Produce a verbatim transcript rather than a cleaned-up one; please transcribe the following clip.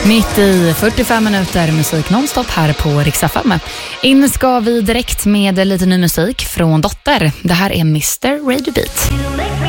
Mitt i fyrtiofem minuter musik nonstop här på Rix F M. In ska vi direkt med lite ny musik från Dotter. Det här är mister Radio Beat.